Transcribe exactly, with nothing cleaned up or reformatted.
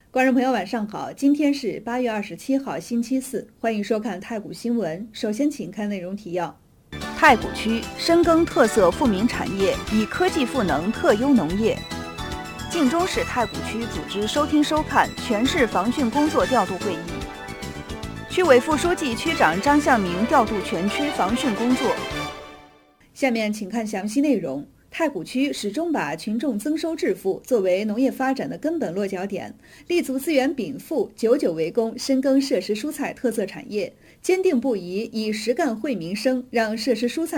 观众朋友，晚上好！今天是八月二十七号，星期四，欢迎收看太谷新闻。首先，请看内容提要：太谷区深耕特色富民产业，以科技赋能特优农业。晋中市太谷区组织收听收看全市防汛工作调度会议。区委副书记、区长张向明调度全区防汛工作。下面请看详细内容。太谷区始终把群众增收致富作为农业发展的根本落脚点，立足资源禀赋，久久为功，深耕设施蔬菜特色产业，坚定不移以实干惠民生，让设施蔬菜